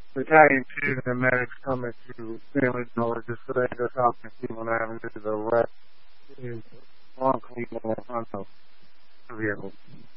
Italian chief and the medics coming to Family Dollar just so they can go talk to Cleveland Avenue. The arrest is on Cleveland in front of the vehicle.